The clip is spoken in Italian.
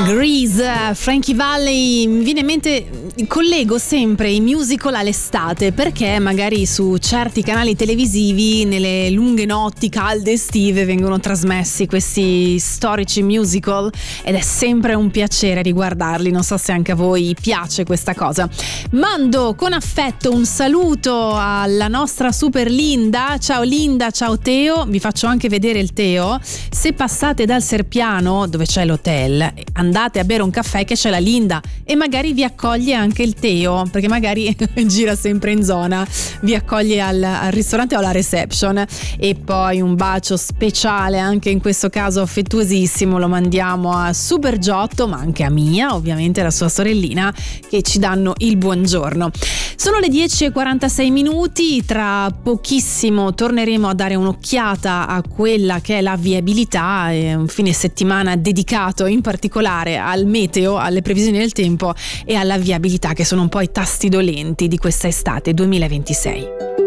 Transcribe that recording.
Grease, Frankie Valli, mi viene in mente, collego sempre i musical all'estate, perché magari su certi canali televisivi nelle lunghe notti calde estive vengono trasmessi questi storici musical ed è sempre un piacere riguardarli. Non so se anche a voi piace questa cosa. Mando con affetto un saluto alla nostra super Linda. Ciao Linda, ciao Teo, vi faccio anche vedere il Teo. Se passate dal Serpiano, dove c'è l'hotel, andate a bere un caffè che c'è la Linda e magari vi accoglie anche il Teo, perché magari gira sempre in zona, vi accoglie al ristorante o alla reception. E poi un bacio speciale, anche in questo caso affettuosissimo, lo mandiamo a Super Giotto, ma anche a Mia, ovviamente la sua sorellina, che ci danno il buongiorno. Sono le 10:46, tra pochissimo torneremo a dare un'occhiata a quella che è la viabilità, un fine settimana dedicato in particolare al meteo, alle previsioni del tempo e alla viabilità, che sono un po' i tasti dolenti di questa estate 2026.